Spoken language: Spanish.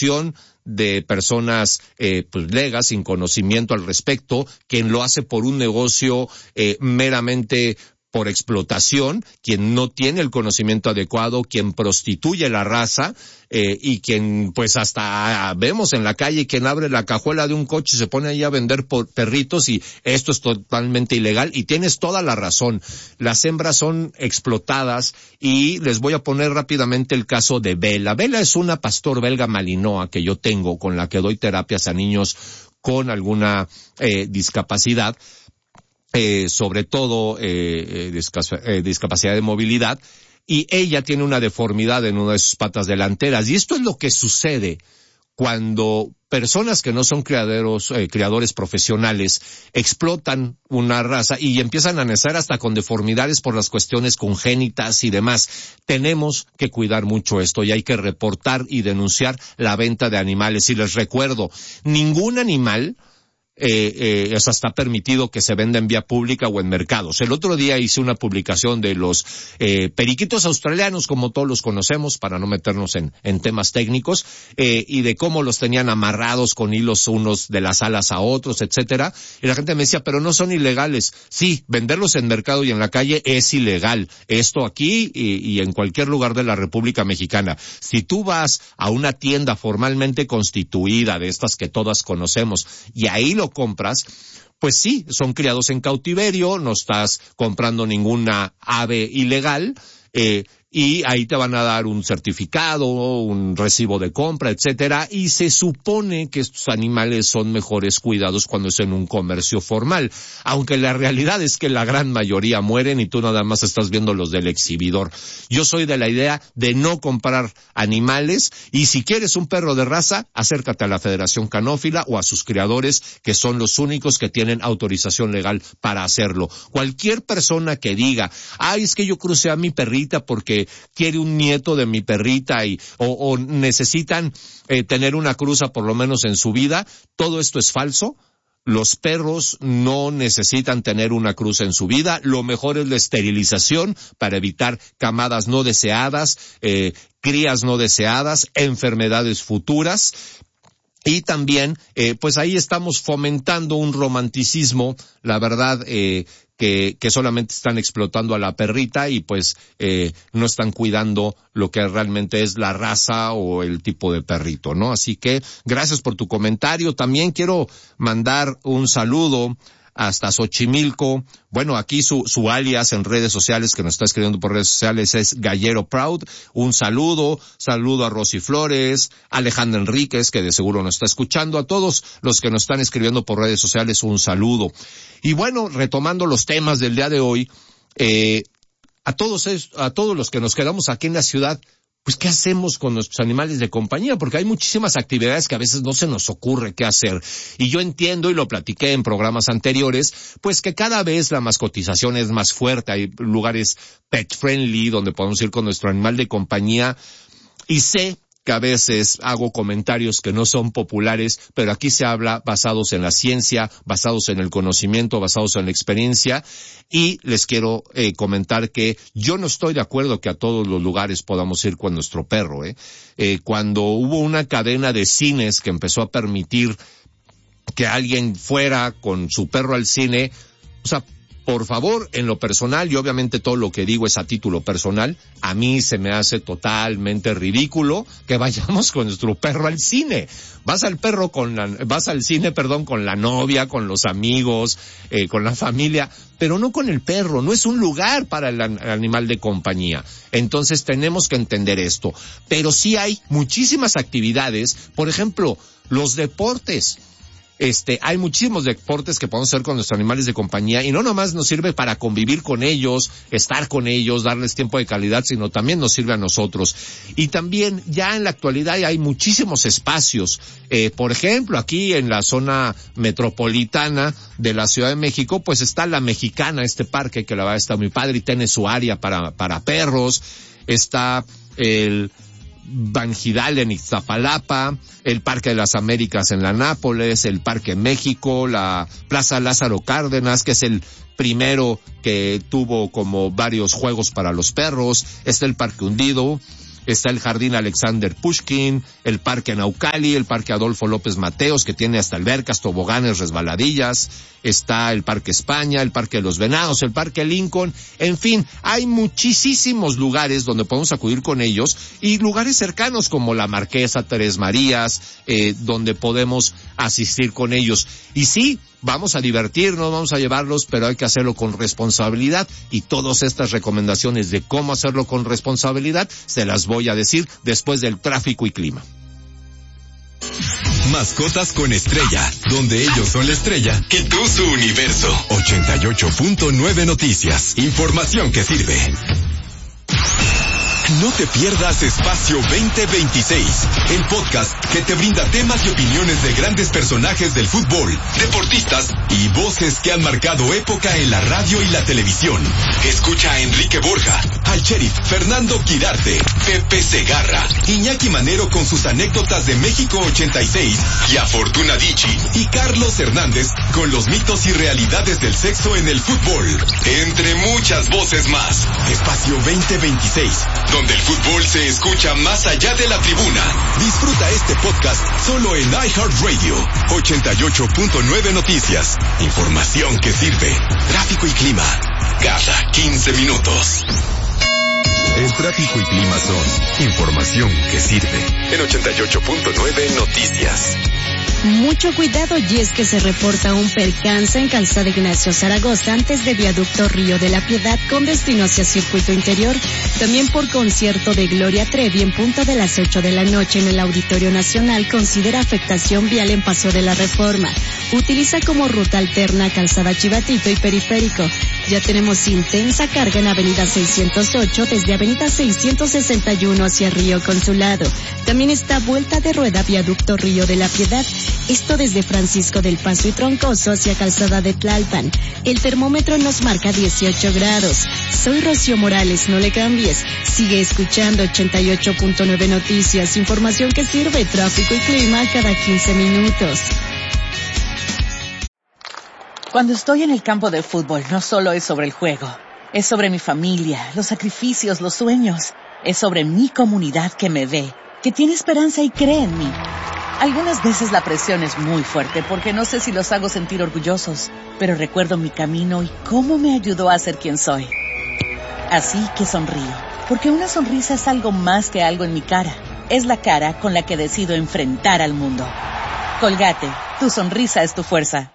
explotación de personas pues legas, sin conocimiento al respecto, quien lo hace por un negocio meramente por explotación, quien no tiene el conocimiento adecuado, quien prostituye la raza, y quien pues hasta vemos en la calle quien abre la cajuela de un coche y se pone ahí a vender perritos, y esto es totalmente ilegal. Y tienes toda la razón, las hembras son explotadas, y les voy a poner rápidamente el caso de Bella. Bella es una pastor belga malinois que yo tengo, con la que doy terapias a niños con alguna discapacidad, sobre todo discapacidad de movilidad, y ella tiene una deformidad en una de sus patas delanteras. Y esto es lo que sucede cuando personas que no son criadores profesionales explotan una raza y empiezan a nacer hasta con deformidades por las cuestiones congénitas y demás. Tenemos que cuidar mucho esto, y hay que reportar y denunciar la venta de animales. Y les recuerdo, ningún animal está permitido que se venda en vía pública o en mercados. El otro día hice una publicación de los periquitos australianos, como todos los conocemos, para no meternos en temas técnicos, y de cómo los tenían amarrados con hilos unos de las alas a otros, etcétera. Y la gente me decía, pero no son ilegales. Sí, venderlos en mercado y en la calle es ilegal. Esto aquí y en cualquier lugar de la República Mexicana. Si tú vas a una tienda formalmente constituida, de estas que todas conocemos, y ahí lo compras, pues sí, son criados en cautiverio, no estás comprando ninguna ave ilegal, y ahí te van a dar un certificado, un recibo de compra, etcétera, y se supone que estos animales son mejores cuidados cuando es en un comercio formal, aunque la realidad es que la gran mayoría mueren y tú nada más estás viendo los del exhibidor. Yo soy de la idea de no comprar animales, y si quieres un perro de raza, acércate a la Federación Canófila o a sus criadores, que son los únicos que tienen autorización legal para hacerlo. Cualquier persona que diga, es que yo crucé a mi perrita porque quiere un nieto de mi perrita o necesitan tener una cruza por lo menos en su vida, todo esto es falso. Los perros no necesitan tener una cruza en su vida. Lo mejor es la esterilización para evitar camadas no deseadas, crías no deseadas, enfermedades futuras. Y también, pues ahí estamos fomentando un romanticismo, la verdad, que solamente están explotando a la perrita, y pues no están cuidando lo que realmente es la raza o el tipo de perrito, ¿no? Así que gracias por tu comentario. También quiero mandar un saludo hasta Xochimilco. Bueno, aquí su alias en redes sociales, que nos está escribiendo por redes sociales, es Gallero Proud. Un saludo a Rosy Flores, Alejandra Enríquez, que de seguro nos está escuchando, a todos los que nos están escribiendo por redes sociales, un saludo. Y bueno, retomando los temas del día de hoy, a todos los que nos quedamos aquí en la ciudad, pues ¿qué hacemos con nuestros animales de compañía? Porque hay muchísimas actividades que a veces no se nos ocurre qué hacer. Y yo entiendo, y lo platiqué en programas anteriores, pues que cada vez la mascotización es más fuerte. Hay lugares pet friendly donde podemos ir con nuestro animal de compañía, y sé que a veces hago comentarios que no son populares, pero aquí se habla basados en la ciencia, basados en el conocimiento, basados en la experiencia, y les quiero comentar que yo no estoy de acuerdo que a todos los lugares podamos ir con nuestro perro. Cuando hubo una cadena de cines que empezó a permitir que alguien fuera con su perro al cine, o sea, por favor, en lo personal, y obviamente todo lo que digo es a título personal, a mí se me hace totalmente ridículo que vayamos con nuestro perro al cine. Vas al cine con la novia, con los amigos, con la familia, pero no con el perro. No es un lugar para el animal de compañía. Entonces tenemos que entender esto. Pero sí hay muchísimas actividades, por ejemplo, los deportes. Hay muchísimos deportes que podemos hacer con nuestros animales de compañía, y no nomás nos sirve para convivir con ellos, estar con ellos, darles tiempo de calidad, sino también nos sirve a nosotros. Y también ya en la actualidad hay muchísimos espacios. Por ejemplo, aquí en la zona metropolitana de la Ciudad de México, pues está La Mexicana, este parque que la verdad está muy padre y tiene su área para perros. Está el Banjidal en Iztapalapa, el Parque de las Américas en la Nápoles, el Parque México, la Plaza Lázaro Cárdenas, que es el primero que tuvo como varios juegos para los perros. Está el Parque Hundido, está el Jardín Alexander Pushkin, el Parque Naucali, el Parque Adolfo López Mateos, que tiene hasta albercas, toboganes, resbaladillas, está el Parque España, el Parque de los Venados, el Parque Lincoln, en fin, hay muchísimos lugares donde podemos acudir con ellos y lugares cercanos como la Marquesa, Tres Marías, donde podemos asistir con ellos. Y sí, vamos a divertirnos, vamos a llevarlos, pero hay que hacerlo con responsabilidad y todas estas recomendaciones de cómo hacerlo con responsabilidad se las voy a decir después del tráfico y clima. Mascotas con Estrella, donde ellos son la estrella y tú su universo. 88.9 Noticias, información que sirve. No te pierdas Espacio 2026, el podcast que te brinda temas y opiniones de grandes personajes del fútbol, deportistas y voces que han marcado época en la radio y la televisión. Escucha a Enrique Borja, al sheriff Fernando Quirarte, Pepe Segarra, Iñaki Manero con sus anécdotas de México 86 y a Fortuna Dicci y Carlos Hernández con los mitos y realidades del sexo en el fútbol, entre muchas voces más. Espacio 2026, donde el fútbol se escucha más allá de la tribuna. Disfruta este podcast solo en iHeartRadio. 88.9 Noticias. Información que sirve. Tráfico y clima. Cada 15 minutos. El tráfico y clima son información que sirve. En 88.9 Noticias. Mucho cuidado, y es que se reporta un percance en Calzada Ignacio Zaragoza antes de Viaducto Río de la Piedad con destino hacia Circuito Interior. También por concierto de Gloria Trevi en punto de las 8 de la noche en el Auditorio Nacional considera afectación vial en Paso de la Reforma. Utiliza como ruta alterna Calzada Chivatito y Periférico. Ya tenemos intensa carga en Avenida 608 desde Avenida 661 hacia Río Consulado. También está vuelta de rueda Viaducto Río de la Piedad. Esto desde Francisco del Paso y Troncoso hacia Calzada de Tlalpan. El termómetro nos marca 18 grados. Soy Rocío Morales, no le cambies. Sigue escuchando 88.9 Noticias, información que sirve, tráfico y clima cada 15 minutos. Cuando estoy en el campo de fútbol, no solo es sobre el juego. Es sobre mi familia, los sacrificios, los sueños. Es sobre mi comunidad que me ve, que tiene esperanza y cree en mí. Algunas veces la presión es muy fuerte porque no sé si los hago sentir orgullosos, pero recuerdo mi camino y cómo me ayudó a ser quien soy. Así que sonrío, porque una sonrisa es algo más que algo en mi cara. Es la cara con la que decido enfrentar al mundo. Colgate, tu sonrisa es tu fuerza.